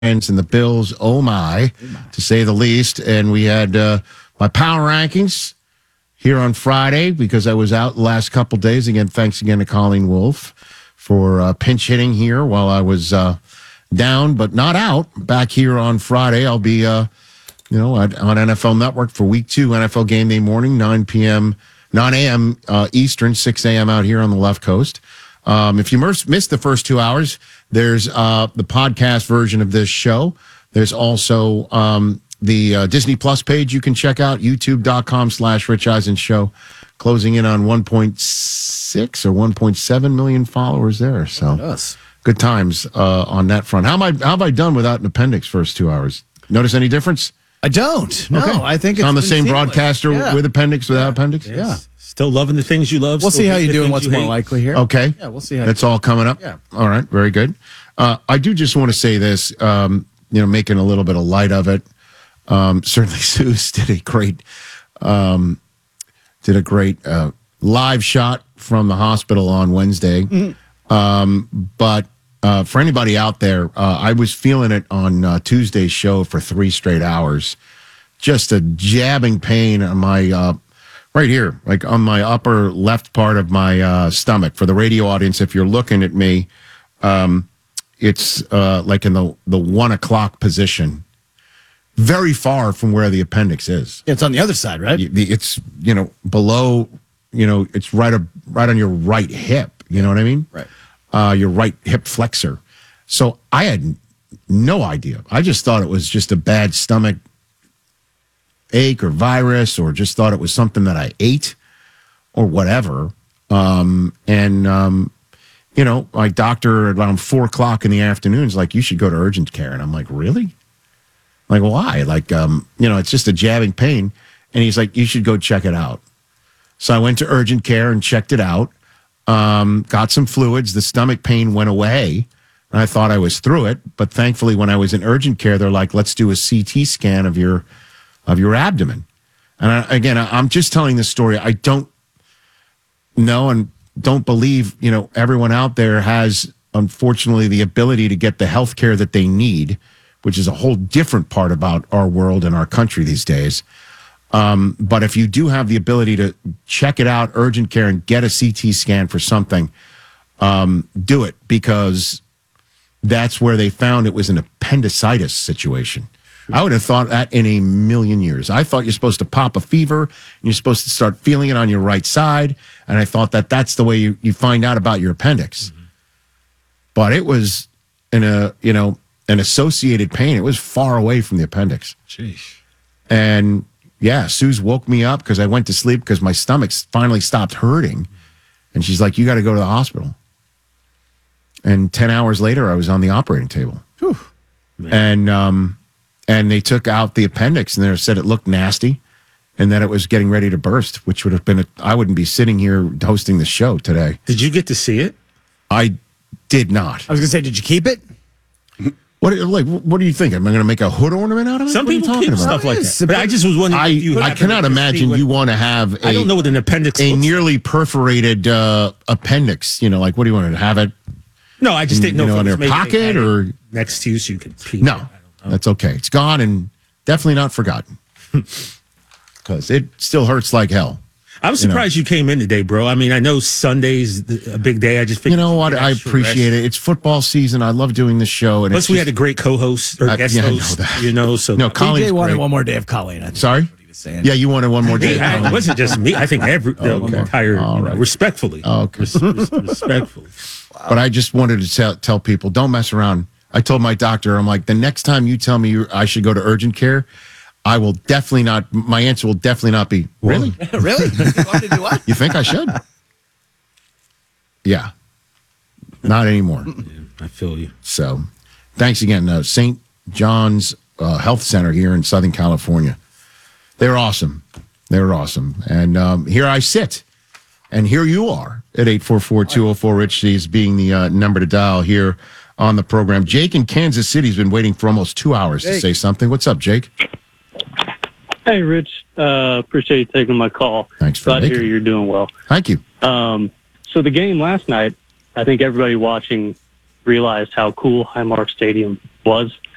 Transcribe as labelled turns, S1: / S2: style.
S1: and the Bills, oh my, to say the least. And we had my power rankings here on Friday because I was out the last couple days. Again, thanks again to Colleen Wolfe for pinch hitting here while I was down, but not out. Back here on Friday, I'll be, on NFL Network for Week 2, NFL Game Day morning, 9 a.m. Eastern, 6 a.m. out here on the left coast. If you missed the first 2 hours, there's the podcast version of this show. There's also the Disney Plus page you can check out, youtube.com/Rich Eisen Show, closing in on 1.6 or 1.7 million followers there. So good times on that front. How have I done without an appendix first 2 hours? Notice any difference?
S2: I don't. No,
S1: okay.
S2: I think it's
S1: on the same
S2: seamless.
S1: Broadcaster with appendix, without appendix?
S3: Yes. Yeah. Still loving the things you love.
S2: We'll see how you do and what's more likely here.
S1: Okay.
S2: Yeah, we'll see how
S1: that's all coming up.
S2: Yeah.
S1: All right. Very good. I do just want to say this, making a little bit of light of it. Certainly Zeus did a great live shot from the hospital on Wednesday. Mm-hmm. But for anybody out there, I was feeling it on Tuesday's show for 3 straight hours. Just a jabbing pain on my right here, like on my upper left part of my stomach. For the radio audience, if you're looking at me, it's like in the 1 o'clock position, very far from where the appendix is.
S2: It's on the other side, right?
S1: It's below. It's right on your right hip. You know what I mean?
S2: Right.
S1: Your right hip flexor. So I had no idea. I just thought it was just a bad stomach ache or virus, or just thought it was something that I ate or whatever. My doctor around 4 o'clock in the afternoon is like, you should go to urgent care. And I'm like, really? Like, why? Like, it's just a jabbing pain. And he's like, you should go check it out. So I went to urgent care and checked it out. Got some fluids. The stomach pain went away. And I thought I was through it. But thankfully, when I was in urgent care, they're like, let's do a CT scan of your abdomen. And I'm just telling this story. I don't know and don't believe, everyone out there has, unfortunately, the ability to get the health care that they need, which is a whole different part about our world and our country these days. But if you do have the ability to check it out, urgent care, and get a CT scan for something, do it, because that's where they found it was an appendicitis situation. I would have thought that in a million years. I thought you're supposed to pop a fever, and you're supposed to start feeling it on your right side, and I thought that's the way you find out about your appendix. Mm-hmm. But it was an associated pain. It was far away from the appendix.
S3: Jeez.
S1: And yeah, Suze woke me up because I went to sleep because my stomach finally stopped hurting, and she's like, "You got to go to the hospital." And 10 hours later, I was on the operating table.
S2: Whew.
S1: And they took out the appendix, and they said it looked nasty and that it was getting ready to burst, which would have been, I wouldn't be sitting here hosting the show today.
S3: Did you get to see it?
S1: I did not.
S2: I was going to say, did you keep it?
S1: What do you think? Am I going to make a hood ornament out of it?
S3: Some
S1: what
S3: people
S1: are you
S3: keep
S1: talking about?
S3: stuff like that. But I just was wondering.
S1: I cannot imagine you want to have
S3: I don't know what an appendix
S1: a
S3: looks
S1: nearly perforated appendix. What do you want to have it?
S3: No, I just didn't know
S1: in
S3: if
S1: their pocket or
S3: next to you so you could pee.
S1: No, that's okay. It's gone and definitely not forgotten, because it still hurts like hell.
S3: I was surprised you came in today, bro. I mean, I know Sunday's a big day. I just figured.
S1: You know what? I appreciate it. It's football season. I love doing this show. And
S3: plus, we had a great co-host or guest host.
S1: I know that.
S3: So
S1: no,
S2: DJ wanted one more day of Colleen.
S1: Sorry?
S2: Yeah,
S1: you wanted one more day.
S3: It wasn't just me. I think the entire, respectfully.
S1: Okay.
S3: Respectfully.
S1: Wow. But I just wanted to tell people, don't mess around. I told my doctor, I'm like, the next time you tell me I should go to urgent care, I will definitely not, my answer will definitely not be, really?
S2: Really? You want to do what?
S1: You think I should? Yeah. Not anymore.
S3: Yeah, I feel you.
S1: So, thanks again. St. John's Health Center here in Southern California. They're awesome. They're awesome. And here I sit. And here you are at 844-204-RICH, these being the number to dial here on the program. Jake in Kansas City has been waiting for almost 2 hours to say something. What's up, Jake?
S4: Hey, Rich. Appreciate you taking my call.
S1: Thanks for
S4: Glad to hear you're doing well.
S1: Thank you.
S4: So the game last night, I think everybody watching realized how cool Highmark Stadium was.